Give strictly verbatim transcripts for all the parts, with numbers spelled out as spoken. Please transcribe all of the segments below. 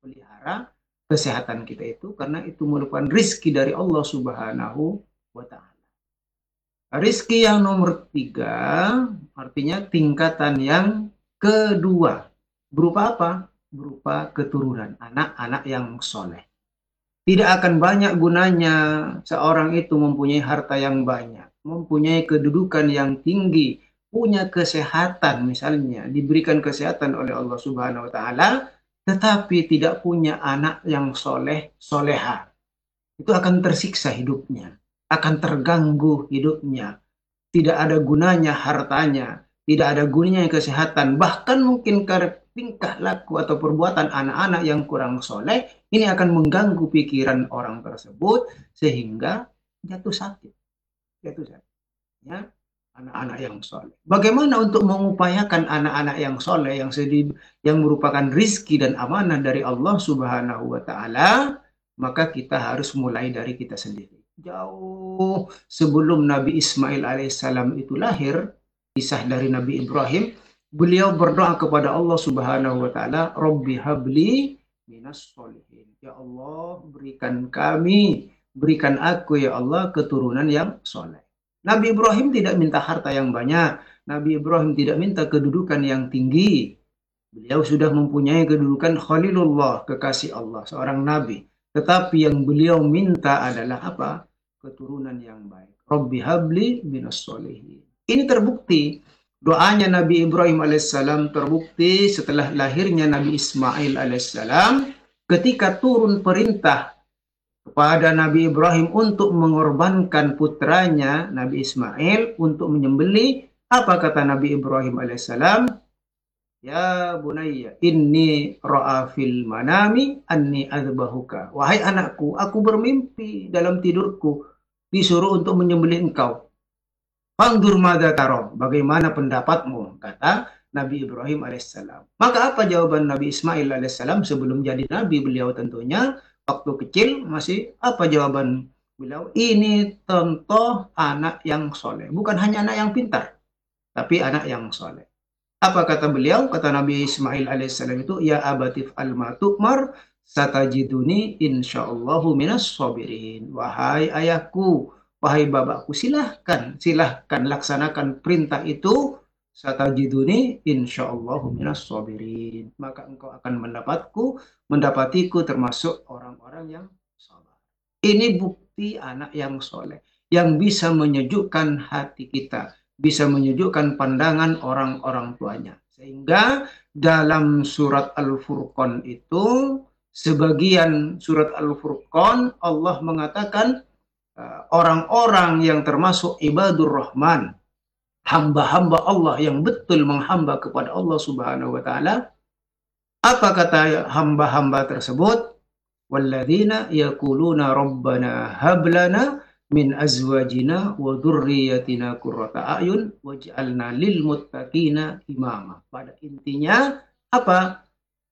pelihara kesehatan kita itu, karena itu merupakan rizki dari Allah Subhanahu wa Ta'ala. Rizki yang nomor tiga, artinya tingkatan yang kedua. Berupa apa? Berupa keturunan, anak-anak yang soleh. Tidak akan banyak gunanya seorang itu mempunyai harta yang banyak, mempunyai kedudukan yang tinggi, punya kesehatan misalnya, diberikan kesehatan oleh Allah Subhanahu wa Ta'ala, tetapi tidak punya anak yang soleh, soleha. Itu akan tersiksa hidupnya, akan terganggu hidupnya, tidak ada gunanya hartanya, tidak ada gunanya kesehatan, bahkan mungkin karena tingkah laku atau perbuatan anak-anak yang kurang soleh, ini akan mengganggu pikiran orang tersebut, sehingga jatuh sakit. Jatuh sakit. Ya, anak-anak yang soleh. Bagaimana untuk mengupayakan anak-anak yang soleh, yang sedih, yang merupakan rizki dan amanah dari Allah Subhanahu wa Ta'ala? Maka kita harus mulai dari kita sendiri. Jauh sebelum Nabi Ismail alaihissalam itu lahir, kisah dari Nabi Ibrahim, beliau berdoa kepada Allah Subhanahu wa Ta'ala, Rabbi habli minas solihin. Ya Allah, berikan kami, berikan aku ya Allah keturunan yang soleh. Nabi Ibrahim tidak minta harta yang banyak. Nabi Ibrahim tidak minta kedudukan yang tinggi. Beliau sudah mempunyai kedudukan Khalilullah, kekasih Allah, seorang nabi. Tetapi yang beliau minta adalah apa? Keturunan yang baik. Rabbi habli minas solihin. Ini terbukti. Doanya Nabi Ibrahim alaihissalam terbukti setelah lahirnya Nabi Ismail alaihissalam. Ketika turun perintah kepada Nabi Ibrahim untuk mengorbankan putranya Nabi Ismail untuk menyembelih, apa kata Nabi Ibrahim alaihissalam? Ya bunayya, inni ra'a fil manami anni adzbahuka. Wahai anakku, aku bermimpi dalam tidurku disuruh untuk menyembelih engkau. Fandur madza tara, bagaimana pendapatmu? Kata Nabi Ibrahim alaihissalam. Maka apa jawaban Nabi Ismail alaihissalam sebelum jadi nabi beliau tentunya? Waktu kecil masih apa jawaban beliau? Ini contoh anak yang soleh. Bukan hanya anak yang pintar, tapi anak yang soleh. Apa kata beliau? Kata Nabi Ismail alaihissalam itu, ya abatif al-ma tu'mar satajiduni insyaallahu minas sabirin. Wahai ayahku, wahai bapakku, silahkan, silahkan laksanakan perintah itu. Satajiduni insyaallahu minas sabirin. Maka engkau akan mendapatku, mendapatiku termasuk orang-orang yang sabar. Ini bukti anak yang soleh, yang bisa menyejukkan hati kita, bisa menyejukkan pandangan orang-orang tuanya. Sehingga dalam surat Al-Furqan itu, sebagian surat Al-Furqan Allah mengatakan orang-orang yang termasuk ibadur rahman, hamba-hamba Allah yang betul menghamba kepada Allah Subhanahu wa Ta'ala. Apa kata hamba-hamba tersebut? Walladzina yaquluna rabbana hablana min azwajina wa dzurriyyatina qurrata a'yun waj'alna lil muttaqina imama. Pada intinya apa?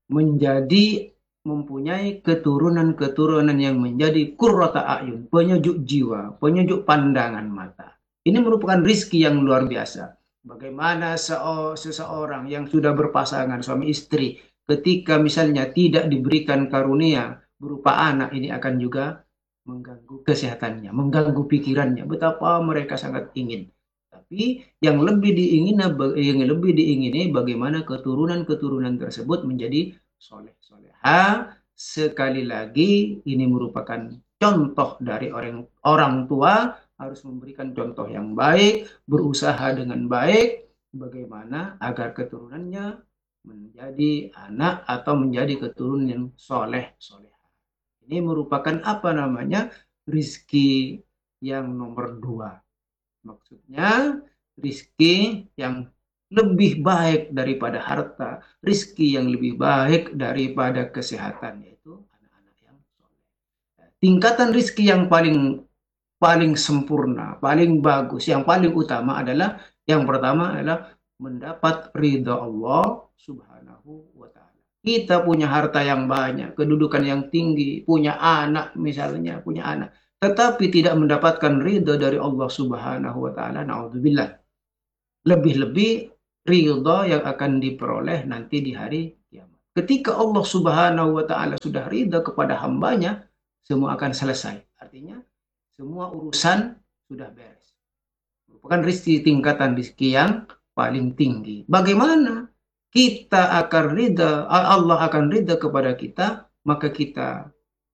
Menjadi mempunyai keturunan-keturunan yang menjadi qurrata a'yun, penyejuk jiwa, penyejuk pandangan mata. Ini merupakan rizki yang luar biasa. Bagaimana seseorang yang sudah berpasangan suami istri, ketika misalnya tidak diberikan karunia berupa anak, ini akan juga mengganggu kesehatannya, mengganggu pikirannya. Betapa mereka sangat ingin. Tapi yang lebih diingini, yang lebih diingini bagaimana keturunan-keturunan tersebut menjadi soleh-soleha. Sekali lagi, ini merupakan contoh dari orang orang tua, harus memberikan contoh yang baik, berusaha dengan baik, bagaimana agar keturunannya menjadi anak atau menjadi keturunan yang soleh-soleh. Ini merupakan apa namanya? Rizki yang nomor dua. Maksudnya rizki yang lebih baik daripada harta, rizki yang lebih baik daripada kesehatan, yaitu anak-anak yang soleh. Tingkatan rizki yang paling paling sempurna, paling bagus, yang paling utama adalah, yang pertama adalah mendapat ridha Allah Subhanahu wa Ta'ala. Kita punya harta yang banyak, kedudukan yang tinggi, punya anak misalnya, punya anak, tetapi tidak mendapatkan ridha dari Allah Subhanahu wa Ta'ala, naudzubillah. Lebih-lebih ridha yang akan diperoleh nanti di hari kiamat. Ketika Allah Subhanahu wa taala sudah ridha kepada hambanya, semua akan selesai. Artinya semua urusan sudah beres. Merupakan rizki tingkatan rizki yang paling tinggi. Bagaimana kita akan ridha, Allah akan ridha kepada kita, maka kita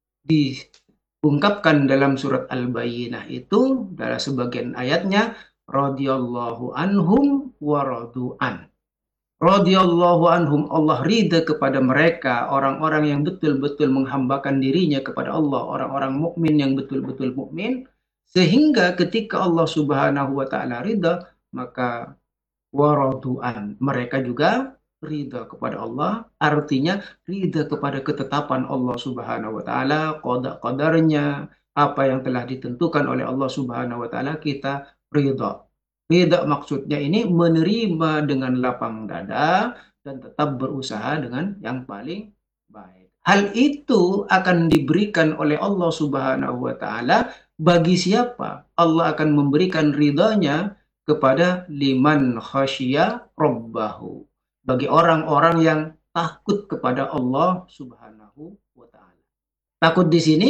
diungkapkan dalam surat Al-Bayyinah itu dalam sebagian ayatnya radhiyallahu anhum wa radu'an. Radhiyallahu anhum, Allah ridha kepada mereka, orang-orang yang betul-betul menghambakan dirinya kepada Allah, orang-orang mukmin yang betul-betul mukmin, sehingga ketika Allah Subhanahu wa taala ridha, maka waradu'an, mereka juga ridha kepada Allah, artinya ridha kepada ketetapan Allah Subhanahu wa taala, qada qadarnya, apa yang telah ditentukan oleh Allah Subhanahu wa taala, kita ridha. Ridha maksudnya ini menerima dengan lapang dada dan tetap berusaha dengan yang paling baik. Hal itu akan diberikan oleh Allah Subhanahu wa taala bagi siapa? Allah akan memberikan ridhanya kepada liman khasyiya rabbahu. Bagi orang-orang yang takut kepada Allah Subhanahu wa taala. Takut di sini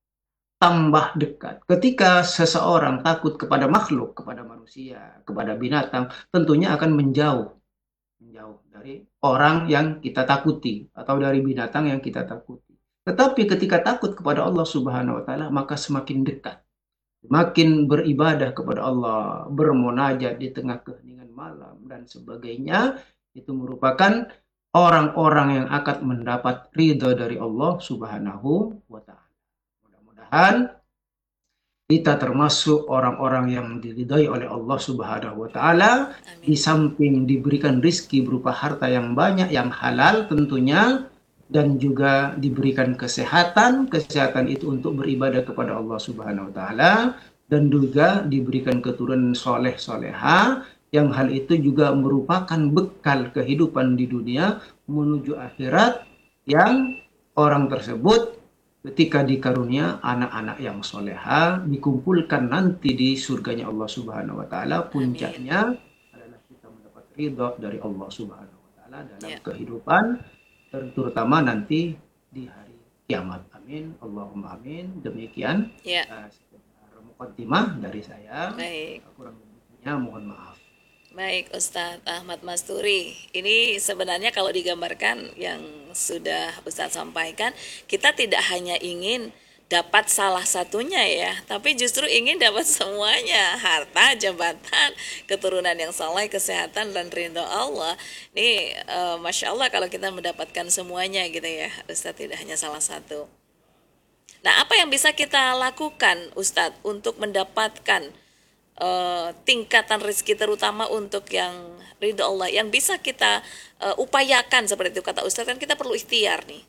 tambah dekat. Ketika seseorang takut kepada makhluk, kepada manusia, kepada binatang, tentunya akan menjauh. Menjauh dari orang yang kita takuti atau dari binatang yang kita takuti. Tetapi ketika takut kepada Allah Subhanahu wa taala, maka semakin dekat. Semakin beribadah kepada Allah, bermunajat di tengah keheningan malam dan sebagainya, itu merupakan orang-orang yang akan mendapat ridha dari Allah Subhanahu wa taala. Mudah-mudahan kita termasuk orang-orang yang diridhai oleh Allah Subhanahu wa taala, di samping diberikan rizki berupa harta yang banyak yang halal tentunya, dan juga diberikan kesehatan. Kesehatan itu untuk beribadah kepada Allah Subhanahu wa taala, dan juga diberikan keturunan soleh soleha, yang hal itu juga merupakan bekal kehidupan di dunia menuju akhirat, yang orang tersebut ketika dikarunia anak-anak yang soleha dikumpulkan nanti di surganya Allah Subhanahu wa taala. Puncaknya adalah kita mendapat ridha dari Allah Subhanahu wa taala dalam yeah. kehidupan, terutama nanti di hari kiamat. Amin, Allahumma amin. Demikian yeah. uh, muqaddimah dari saya. Baik. Kurang lebihnya mohon maaf. Baik, Ustadz Ahmad Masturi. Ini sebenarnya kalau digambarkan yang sudah Ustadz sampaikan, kita tidak hanya ingin dapat salah satunya ya, tapi justru ingin dapat semuanya, harta, jabatan, keturunan yang saleh, kesehatan, dan ridho Allah. Ini uh, Masya Allah kalau kita mendapatkan semuanya gitu ya, Ustadz, tidak hanya salah satu. Nah, apa yang bisa kita lakukan Ustadz untuk mendapatkan Uh, tingkatan rezeki terutama untuk yang ridho Allah yang bisa kita uh, upayakan seperti itu kata Ustaz, kan kita perlu ikhtiar nih.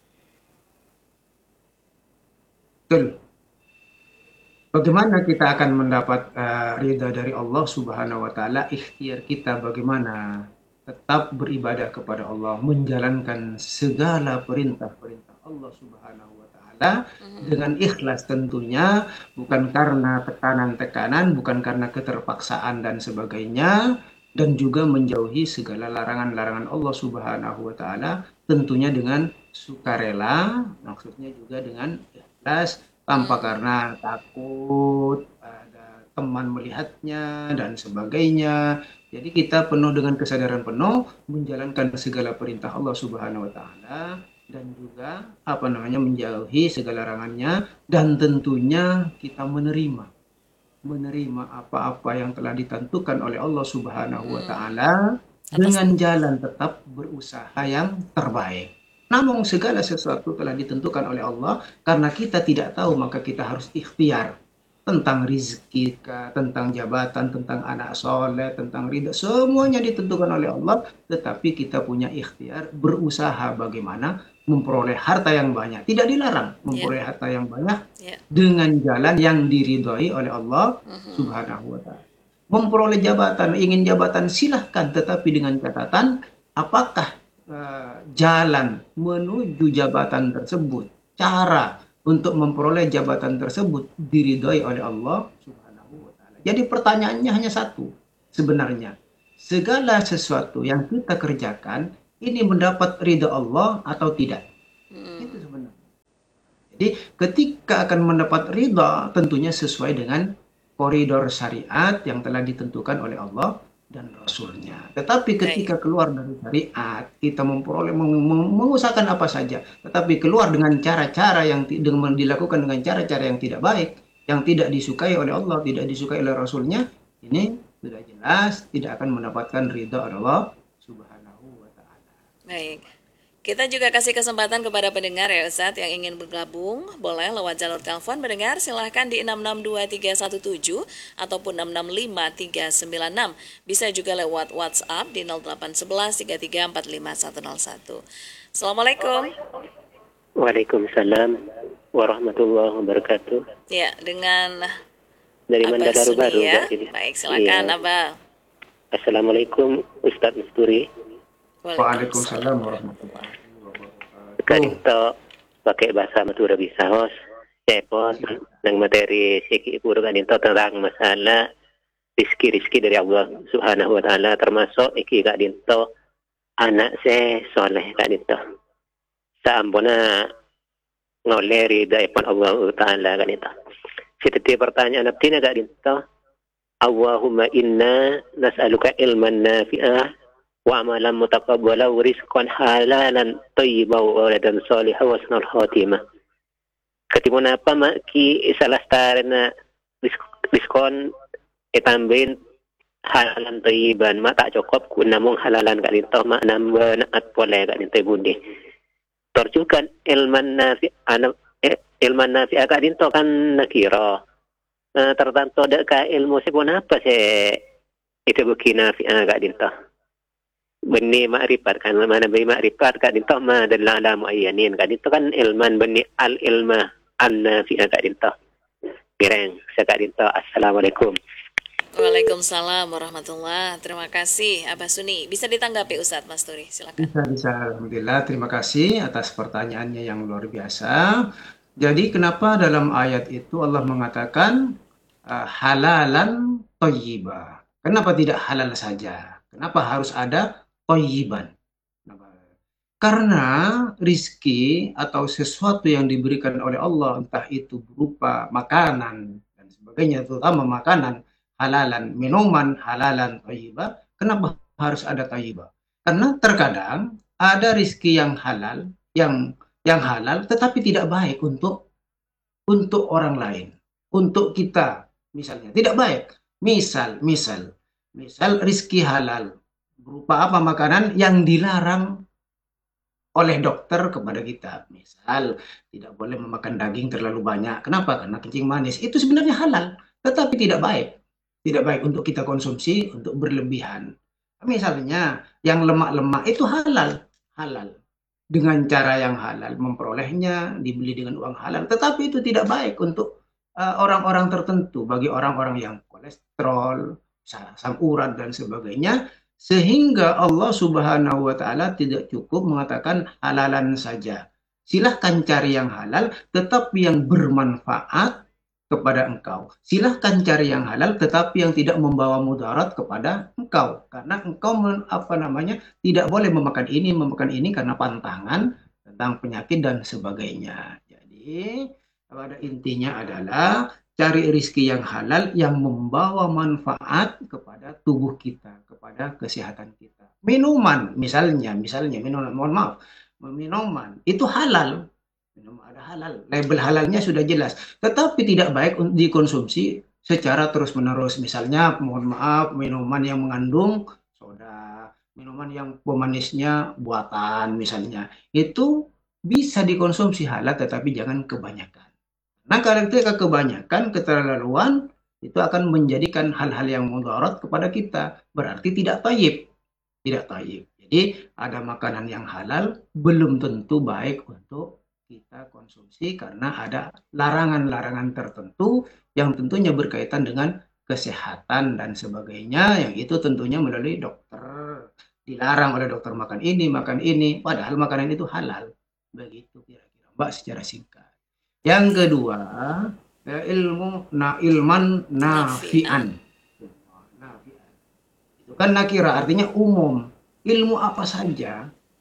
Betul. Bagaimana kita akan mendapat uh, ridha dari Allah Subhanahu wa taala? Ikhtiar kita bagaimana tetap beribadah kepada Allah, menjalankan segala perintah-perintah Allah Subhanahu wa taala dengan ikhlas tentunya, bukan karena tekanan-tekanan, bukan karena keterpaksaan dan sebagainya, dan juga menjauhi segala larangan-larangan Allah Subhanahu wa taala tentunya dengan sukarela, maksudnya juga dengan ikhlas, tanpa karena takut ada teman melihatnya dan sebagainya. Jadi kita penuh dengan kesadaran penuh menjalankan segala perintah Allah Subhanahu wa taala, dan juga apa namanya menjauhi segala larangannya, dan tentunya kita menerima menerima apa-apa yang telah ditentukan oleh Allah Subhanahu wa taala dengan jalan tetap berusaha yang terbaik. Namun segala sesuatu telah ditentukan oleh Allah, karena kita tidak tahu maka kita harus ikhtiar. Tentang rizki, tentang jabatan, tentang anak soleh, tentang ridha, semuanya ditentukan oleh Allah, tetapi kita punya ikhtiar, berusaha bagaimana memperoleh harta yang banyak. Tidak dilarang memperoleh yeah. harta yang banyak yeah. dengan jalan yang diridhoi oleh Allah uh-huh. Subhanahu wa ta'ala. Memperoleh jabatan, ingin jabatan silahkan, tetapi dengan catatan apakah uh, jalan menuju jabatan tersebut, cara untuk memperoleh jabatan tersebut diridhoi oleh Allah Subhanahu wa taala. Jadi pertanyaannya hanya satu sebenarnya. Segala sesuatu yang kita kerjakan ini mendapat ridha Allah atau tidak. Itu Hmm. sebenarnya. Jadi ketika akan mendapat ridha tentunya sesuai dengan koridor syariat yang telah ditentukan oleh Allah dan Rasulnya. Tetapi Baik. ketika keluar dari syariat, kita memperoleh meng- meng- mengusahakan apa saja, tetapi keluar dengan cara-cara yang ti- dengan dilakukan dengan cara-cara yang tidak baik, yang tidak disukai oleh Allah, tidak disukai oleh Rasulnya, ini sudah jelas tidak akan mendapatkan ridha Allah Subhanahu wa taala. Baik. Kita juga kasih kesempatan kepada pendengar ya Ustadz yang ingin bergabung. Boleh lewat jalur telepon mendengar silahkan di enam enam dua tiga satu tujuh ataupun enam enam lima tiga sembilan enam. Bisa juga lewat WhatsApp di nol delapan satu satu tiga tiga empat lima satu nol satu. Assalamualaikum. Waalaikumsalam warahmatullahi wabarakatuh. Ya, dengan Dari Abah Mandadaru baru, Suni ya. Mbak. Ini. Baik, Iya. silakan Abah. Assalamualaikum Ustadz Musturi. Waalaikumsalam Waalaikumsalam. warahmatullahi wabarakatuh. Kadito pakai bahasa Madura bisa hos. Cepot ng materi siki puro kadito tentang masalah rizki-rizki dari Allah Subhanahu wa taala termasuk iki kadito anak se soleh kadito. Sa ambona ngoleri daipon Allah taala kadito. Siti pertanyaan abdi na kadito. Allahumma inna nas'aluka ilman nafi'ah wa amalan mutaqabbala wa rizqan halalan thayyiban wa waladan shalihan wa husnul khatimah. Ketimo na pa maki isalastar na diskon itambahin halalan thayyiban mata cukup kun namong halalan kanito manamba at pole kanito budi. Torjukan ilman nafi'ah ilman nafi'ah kanito kan nakira. Uh, tertentu ada ka ilmu si pun apa si itu bukina fi agak dinto beni makrifat kan mana beni makrifat ka dinto ma dalla ala muayyanin ka dinto kan ilman beni al ilma anna fi agak dinto kireng saka dinto. Assalamualaikum. Waalaikumsalam warahmatullahi. Terima kasih Abah Suni. Bisa ditanggapi Ustadz Mas Turi, silakan. Bisa, bisa. Alhamdulillah. Terima kasih atas pertanyaannya yang luar biasa. Jadi kenapa dalam ayat itu Allah mengatakan uh, halalan thayyiba? Kenapa tidak halal saja? Kenapa harus ada thayyiban? Kenapa? Karena rizki atau sesuatu yang diberikan oleh Allah, entah itu berupa makanan dan sebagainya, terutama makanan halalan, minuman halalan thayyiba, kenapa harus ada thayyiba? Karena terkadang ada rizki yang halal, yang yang halal, tetapi tidak baik untuk untuk orang lain, untuk kita, misalnya tidak baik. Misal, misal, misal rizki halal berupa apa makanan yang dilarang oleh dokter kepada kita. Misal, tidak boleh memakan daging terlalu banyak. Kenapa? Karena kencing manis. Itu sebenarnya halal, tetapi tidak baik. Tidak baik untuk kita konsumsi untuk berlebihan. Misalnya, yang lemak-lemak itu halal, halal dengan cara yang halal, memperolehnya, dibeli dengan uang halal. Tetapi itu tidak baik untuk uh, orang-orang tertentu, bagi orang-orang yang kolesterol, asam urat, dan sebagainya. Sehingga Allah Subhanahu wa Ta'ala tidak cukup mengatakan halalan saja. Silahkan cari yang halal, tetapi yang bermanfaat kepada engkau. Silahkan cari yang halal, tetapi yang tidak membawa mudarat kepada engkau. Karena engkau apa namanya tidak boleh memakan ini, memakan ini karena pantangan tentang penyakit dan sebagainya. Jadi pada intinya adalah cari rizki yang halal yang membawa manfaat kepada tubuh kita, kepada kesehatan kita. Minuman, misalnya, misalnya minuman, mohon maaf, minuman itu halal, minum ada halal, label halalnya sudah jelas, tetapi tidak baik untuk dikonsumsi secara terus-menerus. Misalnya, mohon maaf, minuman yang mengandung soda, minuman yang pemanisnya buatan, misalnya, itu bisa dikonsumsi halal, tetapi jangan kebanyakan. Nah, ketika kebanyakan, keterlaluan, itu akan menjadikan hal-hal yang mudarat kepada kita. Berarti tidak tayyib. Tidak tayyib. Jadi, ada makanan yang halal, belum tentu baik untuk kita konsumsi karena ada larangan-larangan tertentu yang tentunya berkaitan dengan kesehatan dan sebagainya, yang itu tentunya melalui dokter. Dilarang oleh dokter makan ini, makan ini, padahal makanan itu halal. Begitu kira-kira, Mbak, secara singkat. Yang kedua, ya, ilmu na ilman Nafi'an. nafi'an. Nafi'an. Itu kan nakira artinya umum. Ilmu apa saja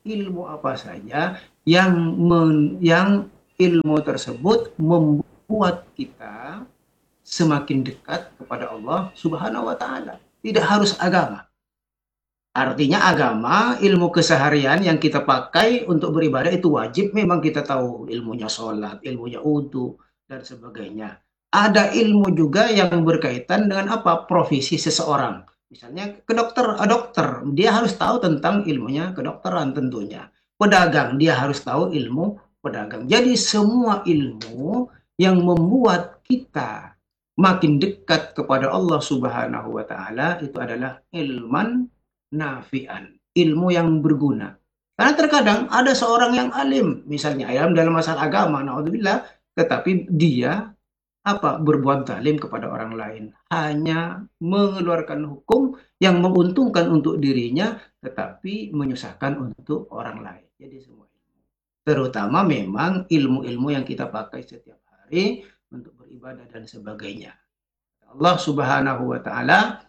ilmu apa saja yang men, yang ilmu tersebut membuat kita semakin dekat kepada Allah Subhanahu wa taala. Tidak harus agama. Artinya agama, ilmu keseharian yang kita pakai untuk beribadah itu wajib, memang kita tahu ilmunya sholat, ilmunya wudhu, dan sebagainya. Ada ilmu juga yang berkaitan dengan apa? Profesi seseorang. Misalnya ke dokter, a dokter, dia harus tahu tentang ilmunya kedokteran tentunya. Pedagang, dia harus tahu ilmu pedagang. Jadi semua ilmu yang membuat kita makin dekat kepada Allah Subhanahu wa taala itu adalah ilman nafi'an, ilmu yang berguna. Karena terkadang ada seorang yang alim, misalnya alim dalam masalah agama, naudzubillah, tetapi dia apa berbuat zalim kepada orang lain, hanya mengeluarkan hukum yang menguntungkan untuk dirinya, tetapi menyusahkan untuk orang lain. Jadi semua ilmu, terutama memang ilmu-ilmu yang kita pakai setiap hari untuk beribadah dan sebagainya. Allah Subhanahu wa taala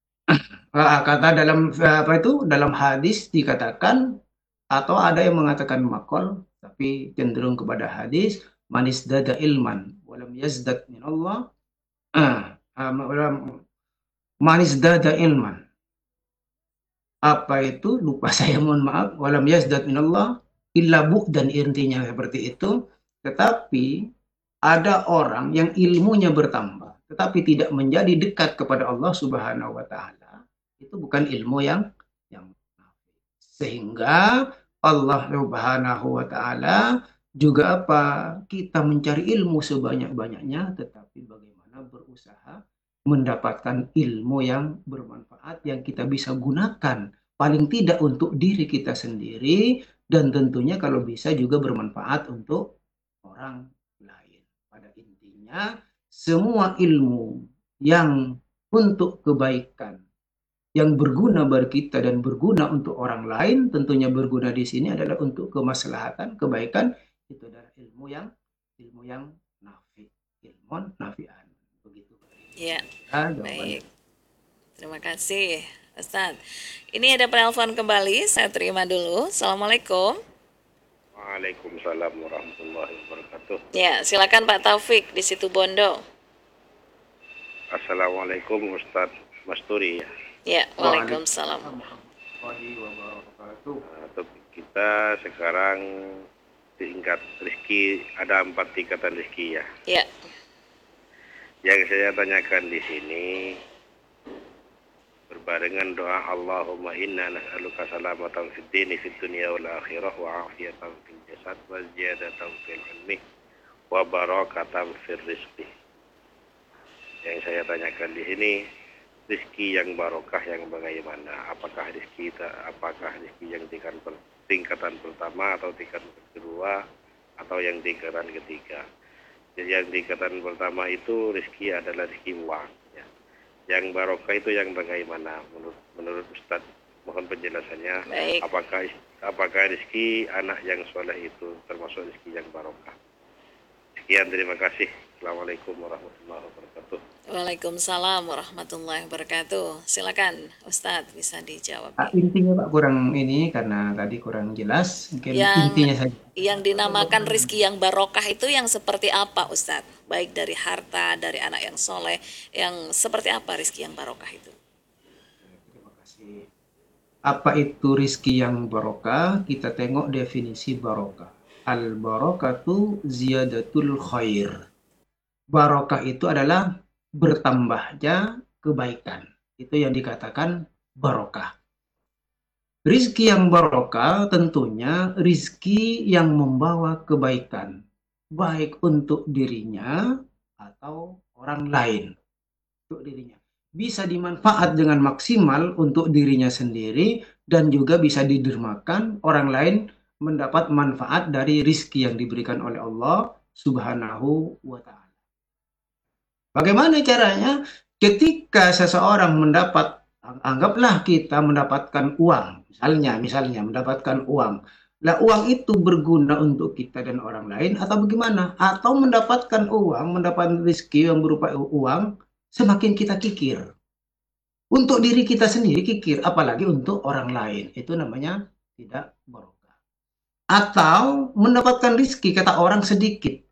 kata dalam apa itu dalam hadis dikatakan, atau ada yang mengatakan makol tapi cenderung kepada hadis, manis dada ilman walam yazdad min Allah ah, manis dada ilman, apa itu lupa saya, mohon maaf, walam yazdad min Allah illa bu, dan intinya seperti itu. Tetapi ada orang yang ilmunya bertambah tetapi tidak menjadi dekat kepada Allah Subhanahu wa taala, itu bukan ilmu yang yang sehingga Allah Subhanahu wa taala juga apa? Kita mencari ilmu sebanyak-banyaknya, tetapi bagaimana berusaha mendapatkan ilmu yang bermanfaat yang kita bisa gunakan paling tidak untuk diri kita sendiri, dan tentunya kalau bisa juga bermanfaat untuk orang lain. Pada intinya semua ilmu yang untuk kebaikan, yang berguna bagi kita dan berguna untuk orang lain, tentunya berguna di sini adalah untuk kemaslahatan, kebaikan, itu adalah ilmu yang ilmu yang nafi, ilmu nafi'an. Begitu. Ya, Ah, baik. Terima kasih, Ustadz. Ini ada penelpon kembali, saya terima dulu. Assalamualaikum. Waalaikumsalam warahmatullahi wabarakatuh. Ya, silakan Pak Taufik di situ Bondo. Assalamualaikum Ustadz Masturi. Ya, waalaikumsalam. Nah, topik kita sekarang tingkat rezeki, ada empat tingkatan rezeki ya. Ya. Yang saya tanyakan di sini berbarengan doa Allahumma inna nas'aluka salamatan fid dini fid dunya wal akhirah wa afiyatan fil jasad wa ziyadatan fil ilmi wa barakatan fil rizqi. Yang saya tanyakan di sini, rezeki yang barokah yang bagaimana? Apakah rezeki apakah rezeki yang tingkatan tingkatan pertama atau tingkatan kedua atau yang tingkatan ketiga? Jadi yang tingkatan pertama itu rezeki adalah rezeki uang. Ya. Yang barokah itu yang bagaimana menurut menurut Ustadz? Mohon penjelasannya. Baik. Apakah apakah rezeki anak yang soleh itu termasuk rezeki yang barokah? Sekian, terima kasih. Assalamualaikum warahmatullahi wabarakatuh. Waalaikumsalam warahmatullahi wabarakatuh. Silakan Ustadz, bisa dijawab. Ah, intinya Pak kurang ini karena tadi kurang jelas. Mungkin Yang intinya saja. yang dinamakan rizki yang barokah itu yang seperti apa Ustadz? Baik dari harta, dari anak yang soleh, yang seperti apa rizki yang barokah itu? Terima kasih. Apa itu rizki yang barokah? Kita tengok definisi barokah. Al-barakatu ziyadatul khair. Barokah itu adalah bertambahnya kebaikan. Itu yang dikatakan barokah. Rizki yang barokah tentunya rizki yang membawa kebaikan, baik untuk dirinya atau orang lain. Untuk dirinya bisa dimanfaat dengan maksimal untuk dirinya sendiri, dan juga bisa didermakan orang lain mendapat manfaat dari rizki yang diberikan oleh Allah Subhanahu wa ta'ala. Bagaimana caranya? Ketika seseorang mendapat, anggaplah kita mendapatkan uang, misalnya, misalnya mendapatkan uang. Lah uang itu berguna untuk kita dan orang lain atau bagaimana? Atau mendapatkan uang, mendapatkan rezeki yang berupa uang, semakin kita kikir. Untuk diri kita sendiri kikir, apalagi untuk orang lain. Itu namanya tidak barokah. atau mendapatkan rizki kata orang sedikit.